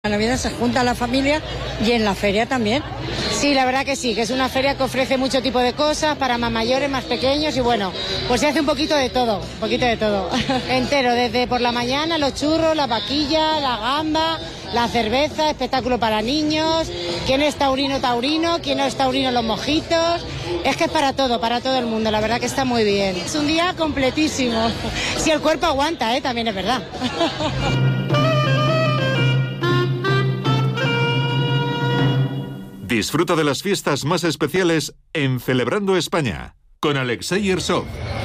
La Navidad se junta la familia y en la feria también. Sí, la verdad que sí, que es una feria que ofrece mucho tipo de cosas para más mayores, más pequeños y bueno, pues se hace un poquito de todo, entero, desde por la mañana los churros, la vaquilla, la gamba, la cerveza, espectáculo para niños, quien es taurino, quien no es taurino, los mojitos, es que es para todo el mundo, la verdad que está muy bien. Es un día completísimo, si el cuerpo aguanta, también es verdad. Disfruta de las fiestas más especiales en Celebrando España, con Alexei Ersov.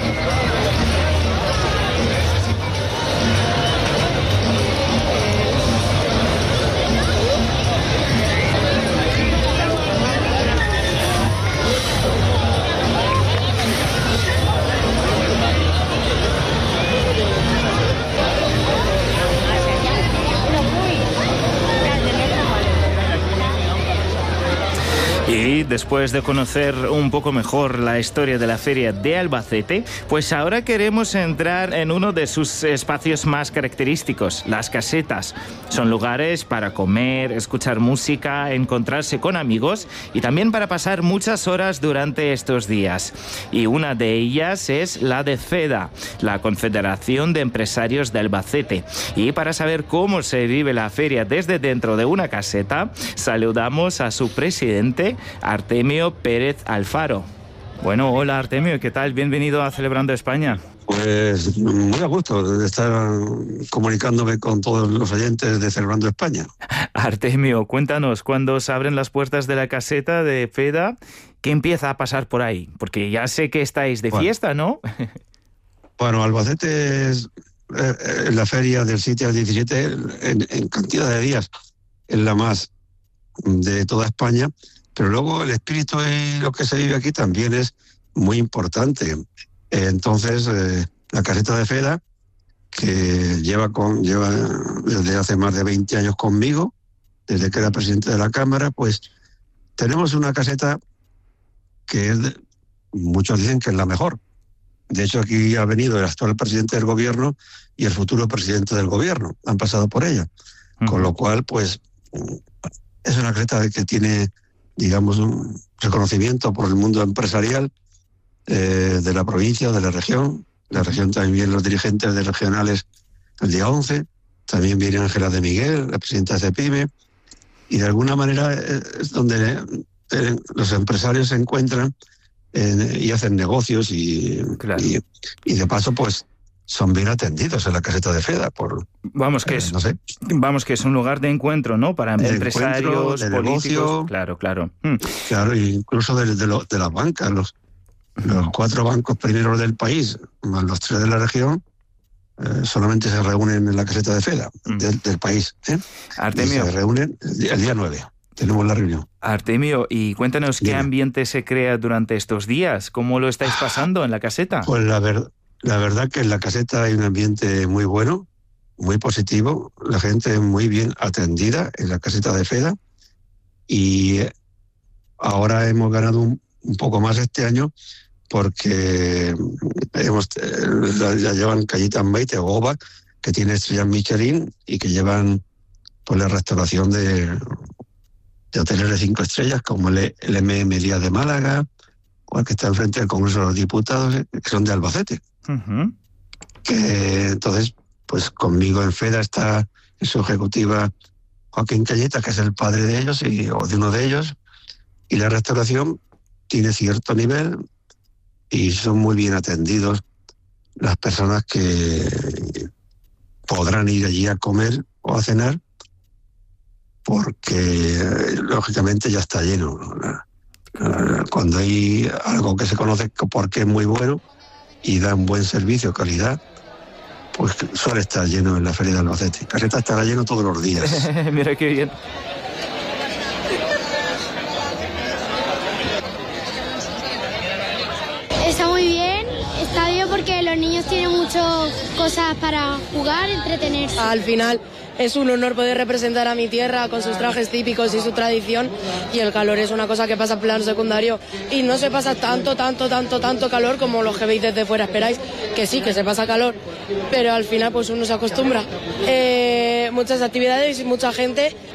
Y después de conocer un poco mejor la historia de la Feria de Albacete, pues ahora queremos entrar en uno de sus espacios más característicos, las casetas. Son lugares para comer, escuchar música, encontrarse con amigos y también para pasar muchas horas durante estos días. Y una de ellas es la de FEDA, la Confederación de Empresarios de Albacete. Y para saber cómo se vive la feria desde dentro de una caseta, saludamos a su presidente, Artemio Pérez Alfaro. Bueno, hola Artemio, ¿qué tal? Bienvenido a Celebrando España. Pues muy a gusto de estar comunicándome con todos los oyentes de Celebrando España. Artemio, cuéntanos, cuando se abren las puertas de la caseta de FEDA, ¿qué empieza a pasar por ahí? Porque ya sé que estáis de fiesta, ¿no? Bueno, Albacete es la feria del 7 al 17 en cantidad de días, es la más de toda España. Pero luego el espíritu y lo que se vive aquí también es muy importante. Entonces, la caseta de FEDA, que lleva desde hace más de 20 años conmigo, desde que era presidente de la Cámara, pues tenemos una caseta que muchos dicen que es la mejor. De hecho, aquí ha venido el actual presidente del gobierno y el futuro presidente del gobierno. Han pasado por ella. Con lo cual, pues, es una caseta que tiene, digamos, un reconocimiento por el mundo empresarial de la provincia, de la región. La región también vienen los dirigentes de regionales el día 11, también viene Ángela de Miguel, la presidenta de CEPIME, y de alguna manera es donde los empresarios se encuentran y hacen negocios y de paso, pues, son bien atendidos en la caseta de FEDA vamos que es un lugar de encuentro, ¿no? Para empresarios, de políticos, negocio, claro, incluso de las bancas, los 4 bancos primeros del país más los 3 de la región solamente se reúnen en la caseta de FEDA del país, Artemio, y se reúnen el día 9. Tenemos la reunión. Artemio, y cuéntanos qué ambiente se crea durante estos días, ¿cómo lo estáis pasando en la caseta? Pues la verdad que en la caseta hay un ambiente muy bueno, muy positivo, la gente muy bien atendida en la caseta de FEDA, y ahora hemos ganado un poco más este año porque ya llevan Callitas Maite o Goba, que tiene estrellas Michelin y que llevan pues la restauración de hoteles de 5 estrellas como el MM de Málaga o el que está enfrente del Congreso de los Diputados, que son de Albacete. Que entonces, pues conmigo en FEDA está en su ejecutiva Joaquín Cañeta, que es el padre de ellos o de uno de ellos, y la restauración tiene cierto nivel y son muy bien atendidos las personas que podrán ir allí a comer o a cenar, porque lógicamente ya está lleno. Cuando hay algo que se conoce porque es muy bueno y da un buen servicio, calidad, pues suele estar lleno en la Feria de Albacete. Caseta estará lleno todos los días. Mira qué bien. Está muy bien, está bien porque los niños tienen muchas cosas para jugar, entretenerse. Al final es un honor poder representar a mi tierra con sus trajes típicos y su tradición, y el calor es una cosa que pasa en plano secundario y no se pasa tanto calor como los que veis desde fuera esperáis, que sí, que se pasa calor, pero al final pues uno se acostumbra. Muchas actividades y mucha gente